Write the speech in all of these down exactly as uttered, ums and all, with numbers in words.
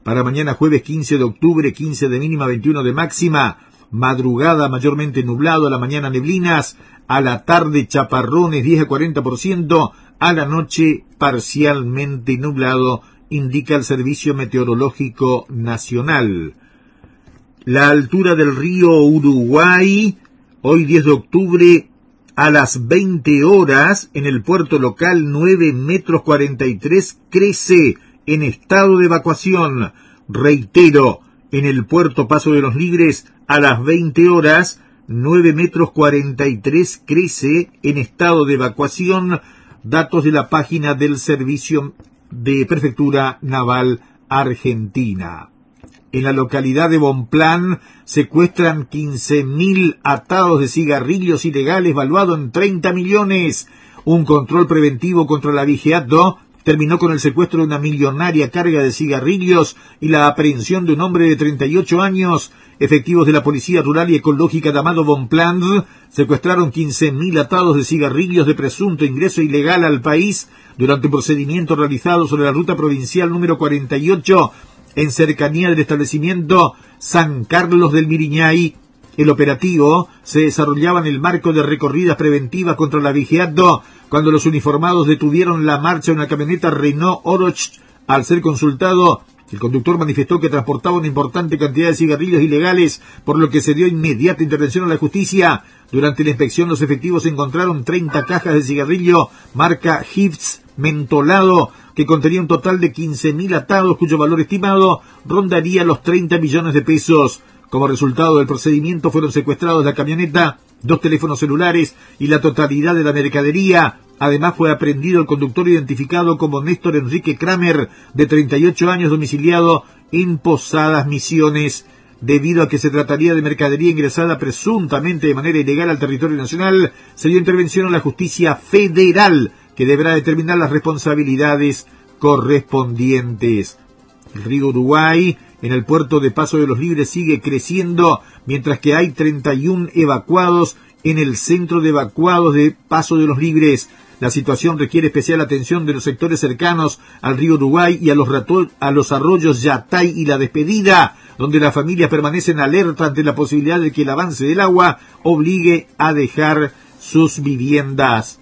Para mañana jueves quince de octubre, quince de mínima, veintiuno de máxima. Madrugada mayormente nublado, a la mañana neblinas, a la tarde chaparrones diez a cuarenta por ciento, a la noche parcialmente nublado, indica el Servicio Meteorológico Nacional. La altura del río Uruguay, hoy diez de octubre, a las veinte horas, en el puerto local nueve metros cuarenta y tres, crece en estado de evacuación. Reitero, en el puerto Paso de los Libres, a las veinte horas, nueve metros cuarenta y tres, crece en estado de evacuación. Datos de la página del Servicio de Prefectura Naval Argentina. En la localidad de Bonplan secuestran quince mil atados de cigarrillos ilegales valuado en treinta millones. Un control preventivo contra la vigiato terminó con el secuestro de una millonaria carga de cigarrillos y la aprehensión de un hombre de treinta y ocho años. Efectivos de la Policía Rural y Ecológica de Amado Bonpland secuestraron quince mil atados de cigarrillos de presunto ingreso ilegal al país durante un procedimiento realizado sobre la ruta provincial número cuarenta y ocho en cercanía del establecimiento San Carlos del Miriñay. El operativo se desarrollaba en el marco de recorridas preventivas contra la vigiato cuando los uniformados detuvieron la marcha de una camioneta Renault Oroch. Al ser consultado, el conductor manifestó que transportaba una importante cantidad de cigarrillos ilegales, por lo que se dio inmediata intervención a la justicia. Durante la inspección, los efectivos encontraron treinta cajas de cigarrillo marca Hifz mentolado, que contenía un total de quince mil atados, cuyo valor estimado rondaría los treinta millones de pesos. Como resultado del procedimiento fueron secuestrados la camioneta, dos teléfonos celulares y la totalidad de la mercadería. Además fue aprehendido el conductor identificado como Néstor Enrique Kramer, de treinta y ocho años, domiciliado en Posadas Misiones. Debido a que se trataría de mercadería ingresada presuntamente de manera ilegal al territorio nacional, se dio intervención a la justicia federal, que deberá determinar las responsabilidades correspondientes. El río Uruguay, en el puerto de Paso de los Libres, sigue creciendo, mientras que hay treinta y uno evacuados en el centro de evacuados de Paso de los Libres. La situación requiere especial atención de los sectores cercanos al río Uruguay y a los, rato- a los arroyos Yatay y La Despedida, donde las familias permanecen alerta ante la posibilidad de que el avance del agua obligue a dejar sus viviendas.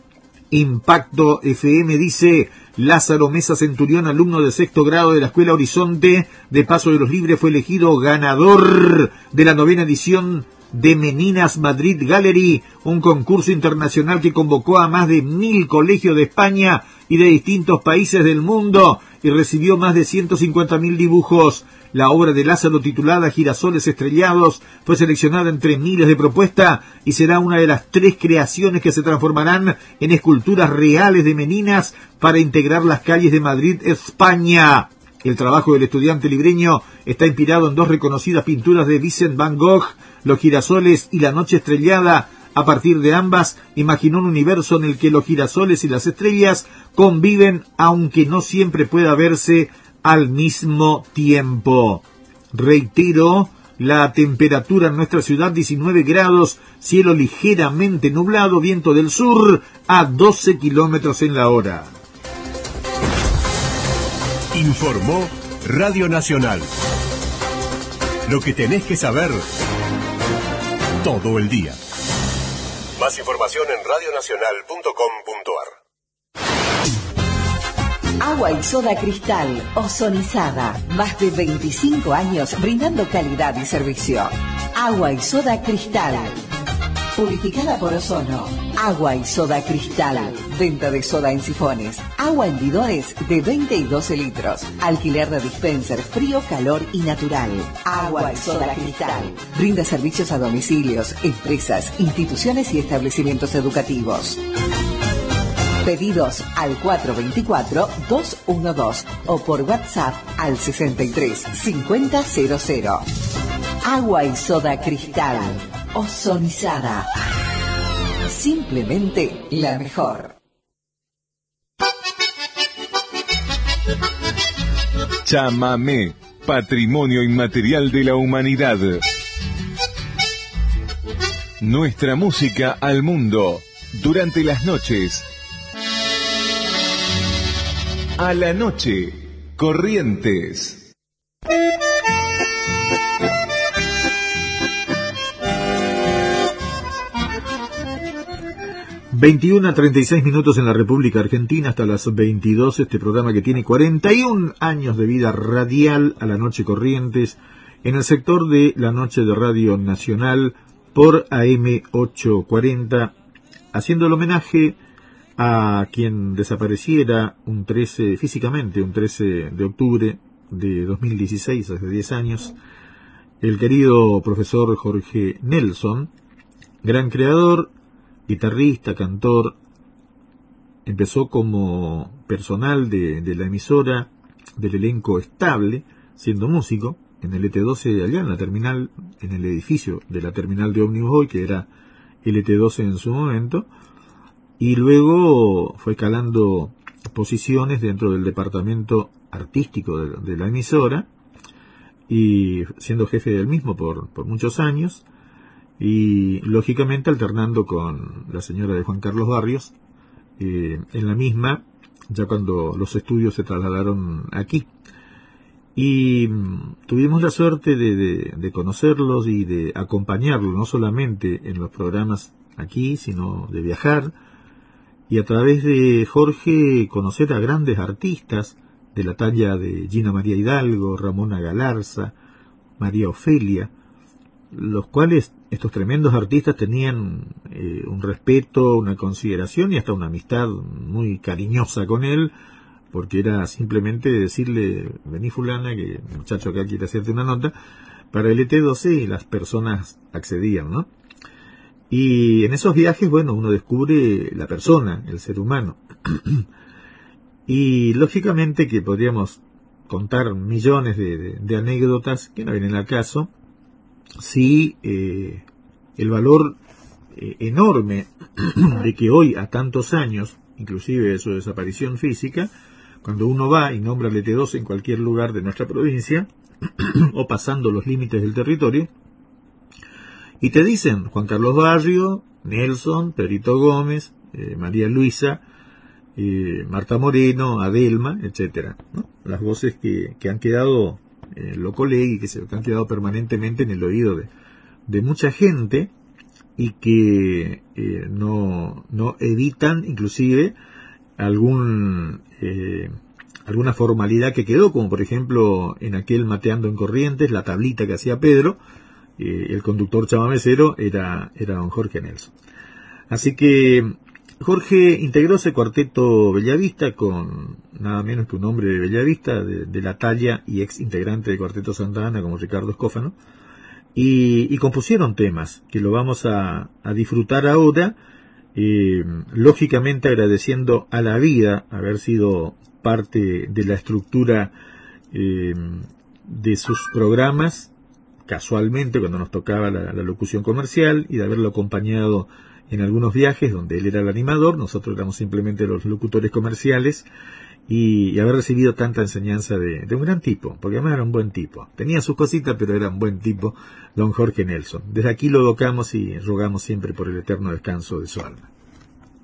Impacto F M dice: Lázaro Mesa Centurión, alumno de sexto grado de la Escuela Horizonte de Paso de los Libres, fue elegido ganador de la novena edición de Meninas Madrid Gallery, un concurso internacional que convocó a más de mil colegios de España y de distintos países del mundo y recibió más de ciento cincuenta mil dibujos. La obra de Lázaro, titulada Girasoles Estrellados, fue seleccionada entre miles de propuestas y será una de las tres creaciones que se transformarán en esculturas reales de meninas para integrar las calles de Madrid, España. El trabajo del estudiante libreño está inspirado en dos reconocidas pinturas de Vincent van Gogh, Los girasoles y La noche estrellada. A partir de ambas, imaginó un universo en el que los girasoles y las estrellas conviven, aunque no siempre pueda verse al mismo tiempo. Reitero, la temperatura en nuestra ciudad diecinueve grados, cielo ligeramente nublado, viento del sur a doce kilómetros en la hora. Informó Radio Nacional. Lo que tenés que saber todo el día. Más información en radio nacional punto com punto a r. Agua y soda Cristal, ozonizada. Más de veinticinco años brindando calidad y servicio. Agua y soda Cristal. Purificada por ozono. Agua y soda Cristal. Venta de soda en sifones. Agua en bidones de veinte y doce litros. Alquiler de dispenser frío, calor y natural. Agua y soda Cristal. Brinda servicios a domicilios, empresas, instituciones y establecimientos educativos. Pedidos al cuatro dos cuatro, dos uno dos o por WhatsApp al sesenta y tres, cincuenta, cero cero. Agua y soda Cristal. Ozonizada. Simplemente la mejor. Chamamé, patrimonio inmaterial de la humanidad. Nuestra música al mundo durante las noches. A la noche, Corrientes. veintiuno a treinta y seis minutos en la República Argentina, hasta las veintidós, este programa que tiene cuarenta y un años de vida radial, A la Noche Corrientes, en el sector de la noche de Radio Nacional por A M ochocientos cuarenta, haciendo el homenaje a quien desapareciera un trece, físicamente, un trece de octubre de dos mil dieciséis, hace diez años, el querido profesor Jorge Nelson, gran creador, guitarrista, cantor. Empezó como personal de, de la emisora, del elenco estable, siendo músico, en el E T doce, allá en la terminal, en el edificio de la terminal de Ómnibus hoy, que era el E T doce en su momento, y luego fue escalando posiciones dentro del departamento artístico de, de la emisora, y siendo jefe del mismo por, por muchos años, y lógicamente alternando con la señora de Juan Carlos Barrios, eh, en la misma, ya cuando los estudios se trasladaron aquí. Y mmm, tuvimos la suerte de, de, de conocerlos y de acompañarlos, no solamente en los programas aquí, sino de viajar, y a través de Jorge conocer a grandes artistas de la talla de Gina María Hidalgo, Ramona Galarza, María Ofelia, los cuales estos tremendos artistas tenían eh, un respeto, una consideración y hasta una amistad muy cariñosa con él, porque era simplemente decirle: vení fulana, que el muchacho acá quiere hacerte una nota, para el E T doce, y las personas accedían, ¿no? Y en esos viajes, bueno, uno descubre la persona, el ser humano. Y lógicamente que podríamos contar millones de, de, de anécdotas que no vienen al caso, sí, eh, el valor eh, enorme de que hoy, a tantos años, inclusive de su desaparición física, cuando uno va y nombra el E T doce en cualquier lugar de nuestra provincia, o pasando los límites del territorio, y te dicen Juan Carlos Barrio, Nelson, Pedrito Gómez, eh, María Luisa, eh, Marta Moreno, Adelma, etcétera, ¿no? Las voces que, que han quedado, eh, lo colegui, que se que han quedado permanentemente en el oído de, de mucha gente, y que eh, no, no evitan inclusive algún eh, alguna formalidad que quedó, como por ejemplo en aquel Mateando en Corrientes, la tablita que hacía Pedro, eh, el conductor chamamecero era, era don Jorge Nelson. Así que Jorge integró ese cuarteto Bellavista con nada menos que un hombre de Bellavista, de, de la talla y ex integrante del cuarteto Santa Ana como Ricardo Escófano, y, y compusieron temas que lo vamos a, a disfrutar ahora, eh, lógicamente agradeciendo a la vida haber sido parte de la estructura eh, de sus programas, casualmente cuando nos tocaba la, la locución comercial, y de haberlo acompañado en algunos viajes donde él era el animador, nosotros éramos simplemente los locutores comerciales, y, y haber recibido tanta enseñanza de, de un gran tipo, porque además era un buen tipo. Tenía sus cositas, pero era un buen tipo, don Jorge Nelson. Desde aquí lo evocamos y rogamos siempre por el eterno descanso de su alma.